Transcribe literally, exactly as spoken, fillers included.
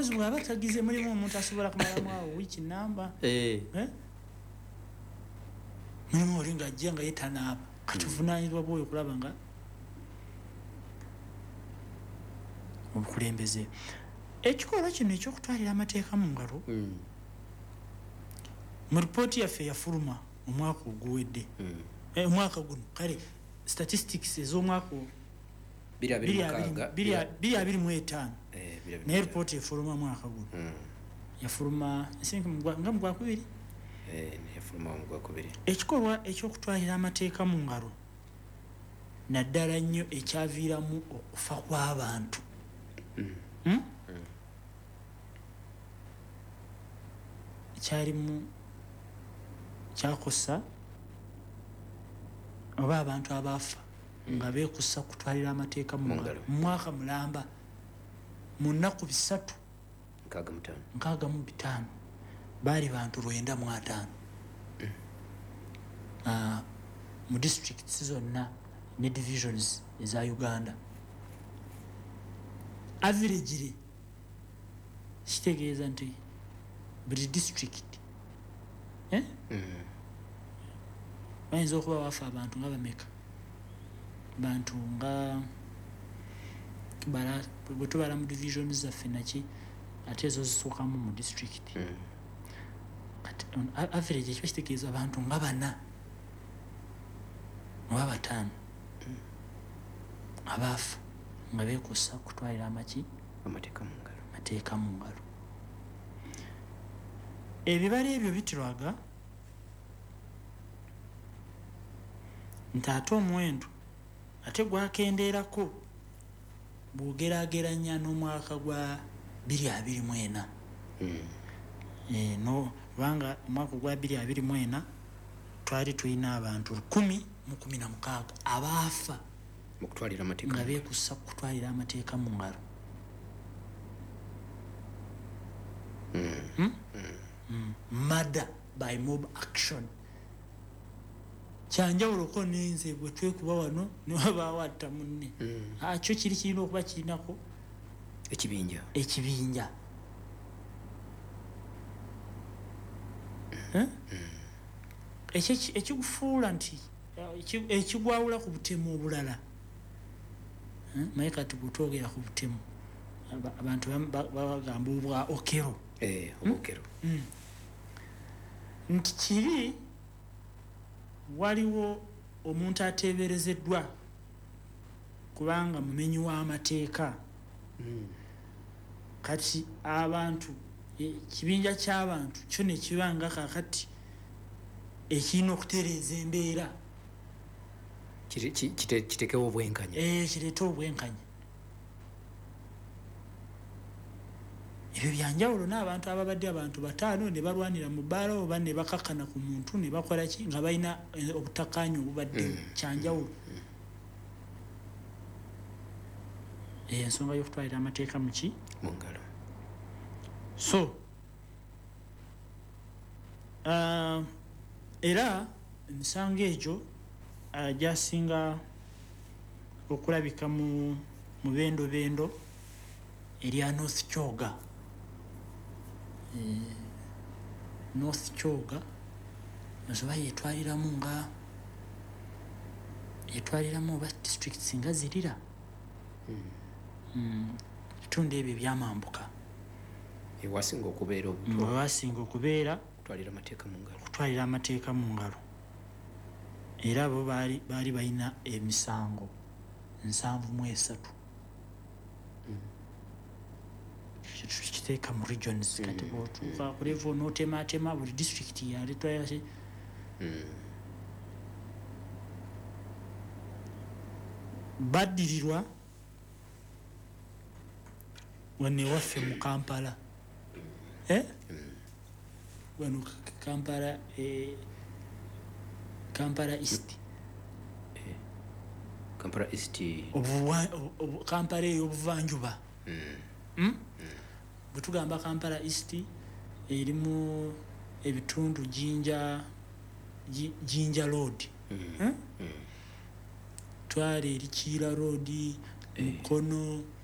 because bwaba tagize mulimu omuntu asobola kumalamu awo wiki namba eh eh mulimu olinga ajja nga yetanaba katuvunanyizibwa bwoyo kulaba nga obukulembeze ekikolwa kino ekyokutwalira amateeka mu ngalo mu ripooti yaffe yafuluma omwaka oguwedde omwaka guno kale statistics ez'omwaka biri abiri mu etaano naye ripooti efuluma mwaka guno yafuluma nga mugwakubiri ekikolwa ekyokutwalira amateeka mu ngalo naddala nnyo ekyaviiramu okufa kw'abantu kyalimu kyakosa oba abantu abaafa nga beekussa kutwalira amateeka mu ngalo mu mwaka mulamba mu nnaku bisatu nkaaga mu bitaano baali bantu lwenda mu ataano mu districts zonna ne divisions eza Uganda average kitegeeza nti buli district eh bayinza okuba wafa abantu nga bameka bantu nga bala bwe tubala mu divisions zaffe naki ate ezo zisookamu mu district kati on average ekyo kitegeeza abantu nga bana oba bataano abaafa nga beekussa kutwalira amaki amateeka mu ngalo amateeka mu ngalo ebibala ebyo bitiraga nti ate omuwendo ate gwakendeerako bw'ogeraageranya n'omwaka gwa biri abiri mu ena no kubanga omwaka gwa biri abiri mu ena twali tulina abantu lukumi mu kumi na mukaaga abaafa mu kutwalira amateeka nga beekussa kutwalira amateeka mu ngalo murder by mob action kyanjawuloko nenze bwe twekuba wano niwabaawo atta munne akyo kiri kirina okuba kirinako ekibinja ekibinja ekikufuula nti ekigwawula ku butemu obulala naye kati bwetwogera ku butemu abantu bagamba obwa okero obukero nti kiri waliwo omuntu ateeberezeddwa kubanga mumenyi w'amateeka kati abantu ekibinja ky'abantu kyo ne kibanga kakati ekirina okutereeza embeera kitekewo obwenkanya kireete obwenkanya ebyo byanjawulo n'abantu ababadde abantu bataano ne balwanira mu bbaala oba ne bakakkana ku muntu ne bakola ki nga balina obutakkaanya obubadde kyanjawulo ensonga y'okutwalira amateeka mu ki mu ngalo so era emisango egyo gyasinga okulabika mu bendobendo erya North Kyoga North Kyoga nsoba yetwaliramu nga yetwaliramu oba districts nga zirira ebitundu ebyo ebyamambuka ewasinga okubeera ewasinga okubeera kutwalira amateeka mu ngalo kutwalira amateeka mu ngalo era bo baali baali balina emisango nsanvu mu esatu kiteeka mu regions kati bw'otuuka ku level n'otemaatema buli district yaletwala baddirirwa wano ewaffe mu Kampala eh wano Kampala eh Kampala East Kampala East obuwa Kampala y'obuvanjuba mm bwe tugamba Kampala East erimu ebitundu Jinja Jinja Road mm twale Lichira Road Mukono